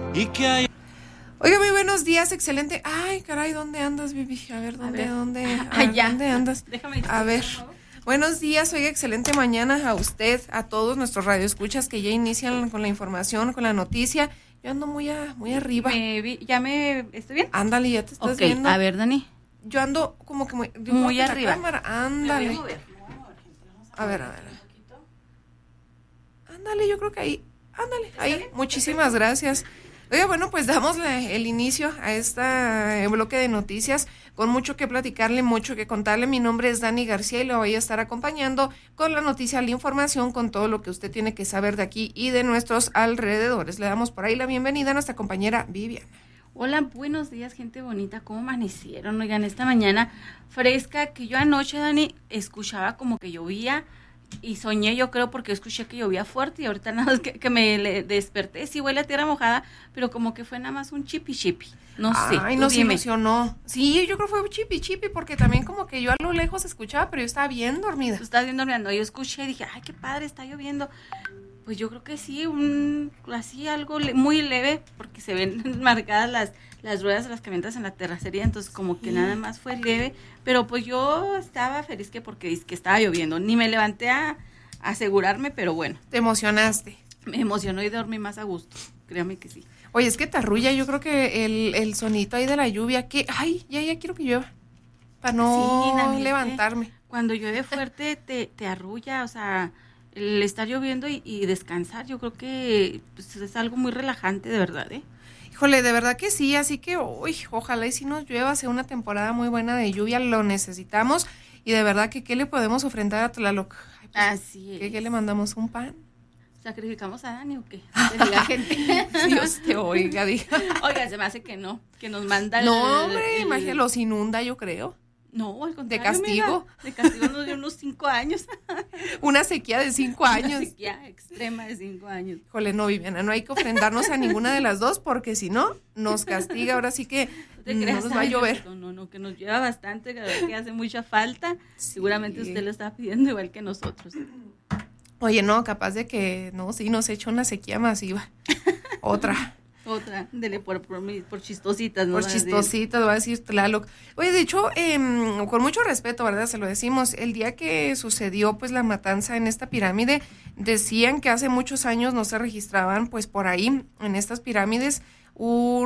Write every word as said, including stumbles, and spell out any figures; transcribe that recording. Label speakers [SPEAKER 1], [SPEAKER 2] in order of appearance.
[SPEAKER 1] y que hay...
[SPEAKER 2] Oiga, muy buenos días, excelente. Ay, caray, ¿dónde andas, Vivi? A ver, ¿dónde, a ver. dónde, a
[SPEAKER 3] Ay, ya.
[SPEAKER 2] ¿dónde andas?
[SPEAKER 3] Déjame
[SPEAKER 2] a ver. Buenos días, oiga, excelente mañana a usted, a todos nuestros radioescuchas que ya inician con la información, con la noticia. Yo ando muy a, muy arriba.
[SPEAKER 3] Me vi, ¿Ya me estoy bien?
[SPEAKER 2] Ándale, ya te estás
[SPEAKER 3] okay,
[SPEAKER 2] viendo.
[SPEAKER 3] A ver, Dani.
[SPEAKER 2] Yo ando como que muy,
[SPEAKER 3] muy arriba.
[SPEAKER 2] Cámara. Ándale. A ver, a ver. Ándale, yo creo que ahí. Ándale, ahí. Muchísimas gracias. Oiga, bueno, pues damos la, el inicio a este bloque de noticias con mucho que platicarle, mucho que contarle. Mi nombre es Dani García y lo voy a estar acompañando con la noticia, la información, con todo lo que usted tiene que saber de aquí y de nuestros alrededores. Le damos por ahí la bienvenida a nuestra compañera Viviana.
[SPEAKER 3] Hola, buenos días, gente bonita. ¿Cómo amanecieron? Oigan, esta mañana fresca que yo anoche, Dani, escuchaba como que llovía. Y soñé, yo creo, porque escuché que llovía fuerte y ahorita nada más que, que me le desperté. Sí huele a tierra mojada, pero como que fue nada más un chipi chipi. No sé.
[SPEAKER 2] Ay, no se ilusionó. Sí, yo creo que fue chipi chipi porque también como que yo a lo lejos escuchaba, pero yo estaba bien dormida.
[SPEAKER 3] Tú estabas bien dormida. Yo escuché y dije, ay, qué padre, está lloviendo. Pues yo creo que sí, un, así algo le, muy leve, porque se ven marcadas las, las ruedas de las camionetas en la terracería, entonces como que sí. Nada más fue leve, pero pues yo estaba feliz que porque que estaba lloviendo, ni me levanté a, a asegurarme, pero bueno.
[SPEAKER 2] ¿Te emocionaste?
[SPEAKER 3] Me emocionó y dormí más a gusto, créame que sí.
[SPEAKER 2] Oye, es que te arrulla, yo creo que el, el sonito ahí de la lluvia, que, ay, ya, ya quiero que llueva, para no sí, Dani, levantarme.
[SPEAKER 3] Cuando llueve fuerte te, te arrulla, o sea... el estar lloviendo y, y descansar, yo creo que pues, es algo muy relajante, de verdad, ¿eh?
[SPEAKER 2] Híjole, de verdad que sí, así que uy, ojalá y si nos llueva, sea una temporada muy buena de lluvia, lo necesitamos, y de verdad que ¿qué le podemos ofrendar a Tlaloc? Ay, pues,
[SPEAKER 3] así es.
[SPEAKER 2] ¿qué, ¿Qué le mandamos? ¿Un pan?
[SPEAKER 3] ¿Sacrificamos a Dani o qué? La gente.
[SPEAKER 2] Dios te oiga, diga.
[SPEAKER 3] Oiga, se me hace que no, que nos manda el...
[SPEAKER 2] No, hombre, el... imagínate, los inunda, yo creo.
[SPEAKER 3] No, al contrario.
[SPEAKER 2] ¿De castigo?
[SPEAKER 3] Mira, de castigo nos dio unos cinco años.
[SPEAKER 2] Una sequía de cinco años.
[SPEAKER 3] Una sequía extrema de cinco años.
[SPEAKER 2] Híjole, no, Viviana, no hay que ofrendarnos a ninguna de las dos porque si no, nos castiga. Ahora sí que no, no nos va a llover.
[SPEAKER 3] No, no, no, que nos lleva bastante, que hace mucha falta. Sí. Seguramente usted lo está pidiendo igual que nosotros.
[SPEAKER 2] Oye, no, capaz de que, no, sí, nos echa una sequía masiva. Otra.
[SPEAKER 3] Otra, dele por, por, por chistositas, ¿no?
[SPEAKER 2] Por chistositas, va a decir Tlaloc. Oye, de hecho, eh, con mucho respeto, ¿verdad? Se lo decimos, el día que sucedió, pues, la matanza en esta pirámide, decían que hace muchos años no se registraban, pues, por ahí, en estas pirámides, un